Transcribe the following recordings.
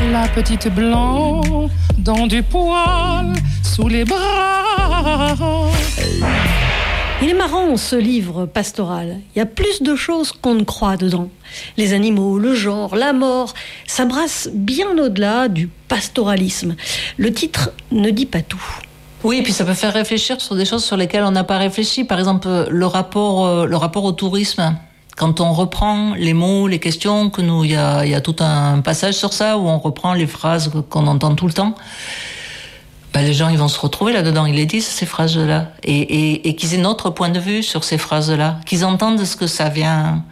La petite blanc dans du poil sous les bras. Il est marrant ce livre pastoral. Il y a plus de choses qu'on ne croit dedans. Les animaux, le genre, la mort, ça brasse bien au-delà du pastoralisme. Le titre ne dit pas tout. Oui, et puis ça peut faire réfléchir sur des choses sur lesquelles on n'a pas réfléchi. Par exemple, le rapport au tourisme. Quand on reprend les mots, les questions, que nous, il y a tout un passage sur ça où on reprend les phrases qu'on entend tout le temps. Ben, les gens, ils vont se retrouver là-dedans. Ils les disent, ces phrases-là. Et qu'ils aient notre point de vue sur ces phrases-là. Qu'ils entendent ce que ça vient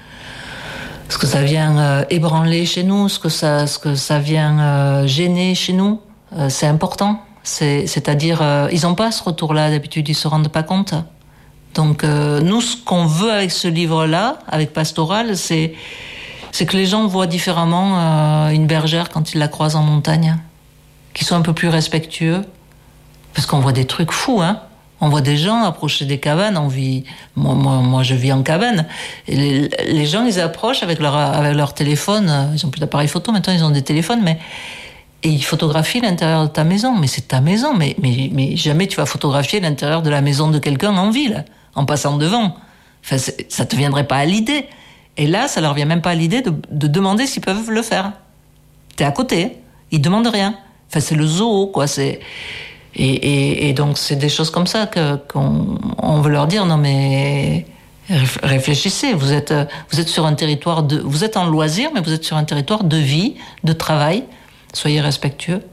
ébranler chez nous, ce que ça vient gêner chez nous. C'est important. C'est-à-dire, ils n'ont pas ce retour-là d'habitude, ils se rendent pas compte. Donc, nous, ce qu'on veut avec ce livre-là, avec Pastoral, c'est que les gens voient différemment une bergère quand ils la croisent en montagne. Qu'ils soient un peu plus respectueux. Parce qu'on voit des trucs fous, hein. On voit des gens approcher des cabanes, moi je vis en cabane. Et les gens, ils approchent avec leur téléphone, ils ont plus d'appareil photo, maintenant ils ont des téléphones, et ils photographient l'intérieur de ta maison. Mais c'est ta maison, mais jamais tu vas photographier l'intérieur de la maison de quelqu'un en ville, en passant devant. Enfin, ça te viendrait pas à l'idée. Et là, ça leur vient même pas à l'idée de demander s'ils peuvent le faire. T'es à côté, ils demandent rien. Enfin, c'est le zoo, quoi. Et donc, c'est des choses comme ça qu'on veut leur dire. Non, mais réfléchissez. Vous êtes sur un territoire vous êtes en loisir, mais vous êtes sur un territoire de vie, de travail. Soyez respectueux.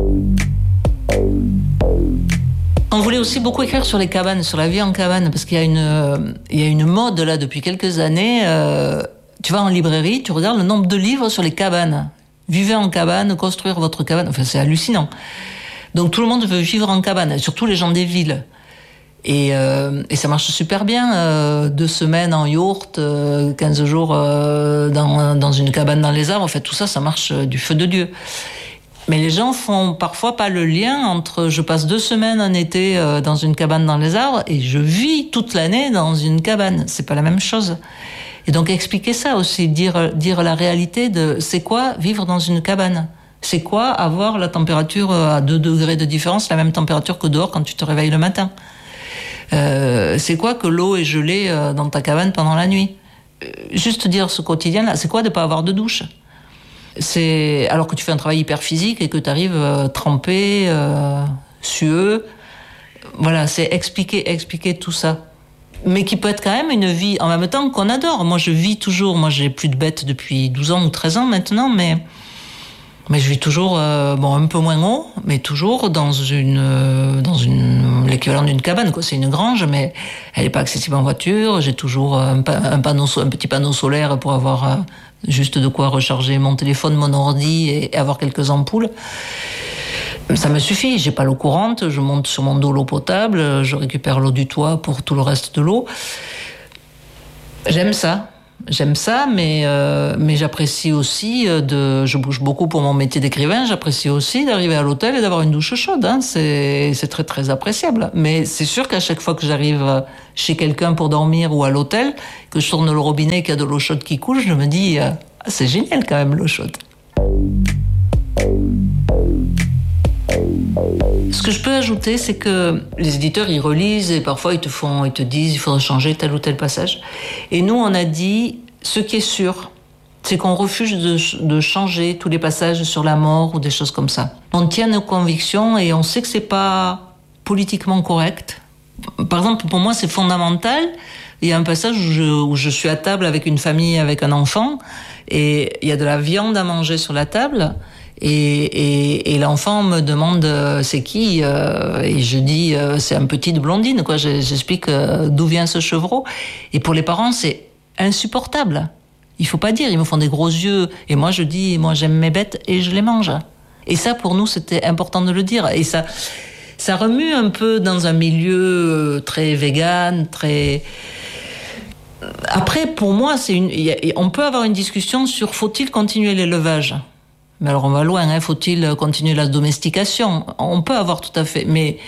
On voulait aussi beaucoup écrire sur les cabanes, sur la vie en cabane, parce qu'il y a une mode là depuis quelques années. Tu vas en librairie, tu regardes le nombre de livres sur les cabanes. Vivez en cabane, construire votre cabane. Enfin, c'est hallucinant. Donc tout le monde veut vivre en cabane, surtout les gens des villes. Et ça marche super bien. 2 semaines en yourte, 15 jours dans une cabane dans les arbres. En fait, tout ça, ça marche du feu de Dieu. Mais les gens font parfois pas le lien entre je passe 2 semaines en été dans une cabane dans les arbres et je vis toute l'année dans une cabane. C'est pas la même chose. Et donc expliquer ça aussi, dire la réalité de c'est quoi vivre dans une cabane. C'est quoi avoir la température à 2 degrés de différence, la même température que dehors quand tu te réveilles le matin. C'est quoi que l'eau est gelée dans ta cabane pendant la nuit. Juste dire ce quotidien-là, c'est quoi de pas avoir de douche. C'est alors que tu fais un travail hyper physique et que tu arrives trempé, sueux. Voilà, c'est expliquer tout ça. Mais qui peut être quand même une vie en même temps qu'on adore. Moi, je vis toujours. Moi, j'ai plus de bêtes depuis 12 ans ou 13 ans maintenant, mais je vis toujours, un peu moins haut, mais toujours dans l'équivalent d'une cabane, quoi. C'est une grange, mais elle est pas accessible en voiture. J'ai toujours un petit panneau solaire pour avoir juste de quoi recharger mon téléphone, mon ordi et avoir quelques ampoules. Ça me suffit, j'ai pas l'eau courante, je monte sur mon dos l'eau potable, je récupère l'eau du toit pour tout le reste de l'eau. J'aime ça, mais j'apprécie aussi je bouge beaucoup pour mon métier d'écrivain, j'apprécie aussi d'arriver à l'hôtel et d'avoir une douche chaude, hein. C'est très très appréciable. Mais c'est sûr qu'à chaque fois que j'arrive chez quelqu'un pour dormir ou à l'hôtel, que je tourne le robinet et qu'il y a de l'eau chaude qui coule, je me dis, c'est génial quand même l'eau chaude. Ce que je peux ajouter, c'est que les éditeurs, ils relisent et parfois ils te disent il faudrait changer tel ou tel passage. Et nous, on a dit, ce qui est sûr, c'est qu'on refuse de changer tous les passages sur la mort ou des choses comme ça. On tient nos convictions et on sait que c'est pas politiquement correct. Par exemple, pour moi, c'est fondamental. Il y a un passage où je suis à table avec une famille, avec un enfant, et il y a de la viande à manger sur la table. Et l'enfant me demande c'est qui et je dis c'est un petite blondine, quoi. J'explique d'où vient ce chevreau. Et pour les parents, c'est insupportable. Il faut pas dire, ils me font des gros yeux. Et moi, je dis, moi, j'aime mes bêtes et je les mange. Et ça, pour nous, c'était important de le dire. Et ça remue un peu dans un milieu très vegan, très... Après, pour moi, on peut avoir une discussion sur faut-il continuer l'élevage ? Mais alors on va loin, hein. Faut-il continuer la domestication ? On peut avoir tout à fait, mais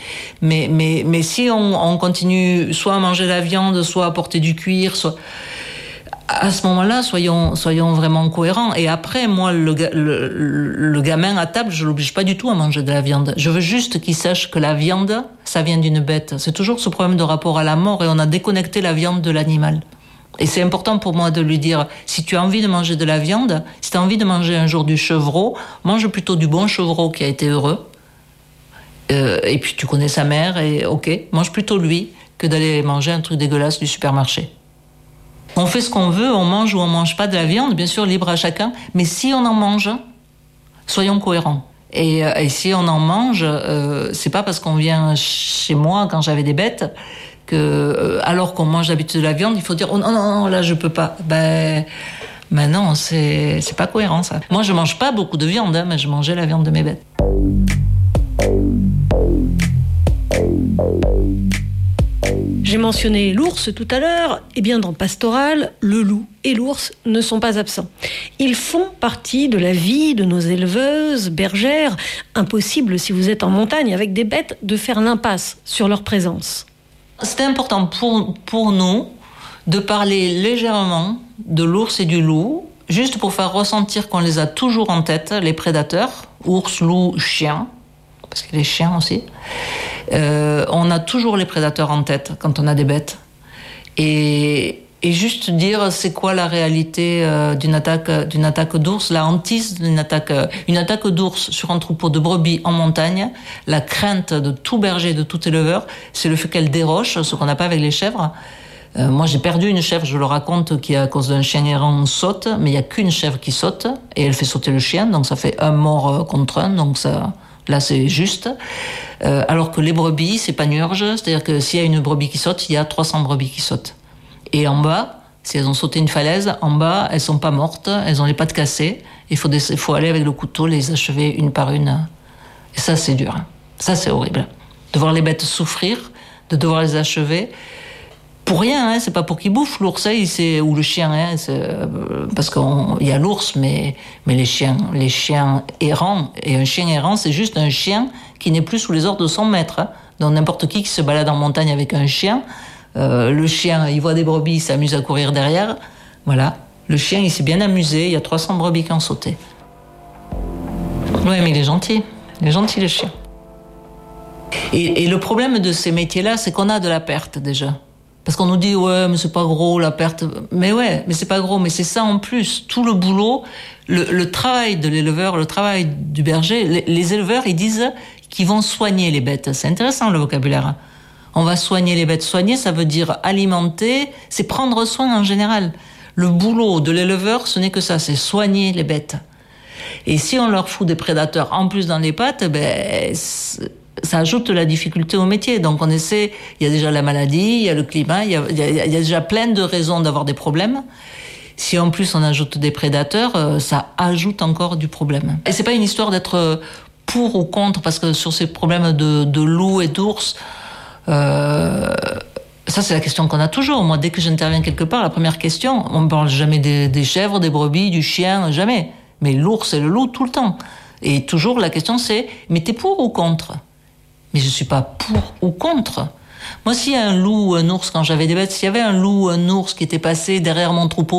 si on continue soit à manger la viande, soit à porter du cuir, soit À ce moment-là, soyons vraiment cohérents. Et après, moi, le gamin à table, je l'oblige pas du tout à manger de la viande. Je veux juste qu'il sache que la viande, ça vient d'une bête. C'est toujours ce problème de rapport à la mort et on a déconnecté la viande de l'animal. Et c'est important pour moi de lui dire, si tu as envie de manger de la viande, si tu as envie de manger un jour du chevreau, mange plutôt du bon chevreau qui a été heureux. Et puis tu connais sa mère et ok, mange plutôt lui que d'aller manger un truc dégueulasse du supermarché. On fait ce qu'on veut, on mange ou on mange pas de la viande, bien sûr, libre à chacun. Mais si on en mange, soyons cohérents. Et si on en mange, c'est pas parce qu'on vient chez moi quand j'avais des bêtes que, alors qu'on mange d'habitude de la viande, il faut dire oh non, là je peux pas. Ben non, c'est pas cohérent ça. Moi je mange pas beaucoup de viande, mais je mangeais la viande de mes bêtes. J'ai mentionné l'ours tout à l'heure. Eh bien, dans Pastoral, le loup et l'ours ne sont pas absents. Ils font partie de la vie de nos éleveuses, bergères. Impossible, si vous êtes en montagne avec des bêtes, de faire l'impasse sur leur présence. C'était important pour nous de parler légèrement de l'ours et du loup, juste pour faire ressentir qu'on les a toujours en tête, les prédateurs, ours, loup, chien, parce qu'il y a les chiens aussi. On a toujours les prédateurs en tête quand on a des bêtes. Et juste dire c'est quoi la réalité d'une attaque d'ours, la hantise d'une attaque. Une attaque d'ours sur un troupeau de brebis en montagne, la crainte de tout berger, de tout éleveur, c'est le fait qu'elle déroche, ce qu'on n'a pas avec les chèvres. Moi j'ai perdu une chèvre, je le raconte, qui à cause d'un chien errant saute, mais il n'y a qu'une chèvre qui saute, et elle fait sauter le chien, donc ça fait un mort contre un, donc ça... Là, c'est juste. Alors que les brebis, c'est panurge. C'est-à-dire que s'il y a une brebis qui saute, il y a 300 brebis qui sautent. Et en bas, si elles ont sauté une falaise, en bas, elles sont pas mortes, elles ont les pattes cassées. Il faut aller avec le couteau, les achever une par une. Et ça, c'est dur. Ça, c'est horrible. De voir les bêtes souffrir, de devoir les achever. Pour rien, hein, c'est pas pour qu'ils bouffent l'ours ou le chien, hein, parce qu'il y a l'ours, mais les chiens errants, et un chien errant, c'est juste un chien qui n'est plus sous les ordres de son maître. Hein. Donc n'importe qui se balade en montagne avec un chien, le chien, il voit des brebis, il s'amuse à courir derrière. Voilà, le chien, il s'est bien amusé, il y a 300 brebis qui ont sauté. Ouais, mais il est gentil le chien. Et le problème de ces métiers-là, c'est qu'on a de la perte déjà. Parce qu'on nous dit, ouais, mais c'est pas gros, la perte. Mais ouais, mais c'est pas gros, mais c'est ça en plus. Tout le boulot, le travail de l'éleveur, le travail du berger, les éleveurs, ils disent qu'ils vont soigner les bêtes. C'est intéressant, le vocabulaire. On va soigner les bêtes. Soigner, ça veut dire alimenter, c'est prendre soin en général. Le boulot de l'éleveur, ce n'est que ça, c'est soigner les bêtes. Et si on leur fout des prédateurs en plus dans les pattes, ben, ça ajoute la difficulté au métier. Donc on essaie, il y a déjà la maladie, il y a le climat, il y a déjà plein de raisons d'avoir des problèmes. Si en plus on ajoute des prédateurs, ça ajoute encore du problème. Et c'est pas une histoire d'être pour ou contre, parce que sur ces problèmes de loups et d'ours, ça c'est la question qu'on a toujours. Moi, dès que j'interviens quelque part, la première question, on ne parle jamais des chèvres, des brebis, du chien, jamais. Mais l'ours et le loup, tout le temps. Et toujours la question c'est, mais t'es pour ou contre ? Mais je suis pas pour ou contre. Moi, s'il y a un loup ou un ours, quand j'avais des bêtes, s'il y avait un loup ou un ours qui était passé derrière mon troupeau,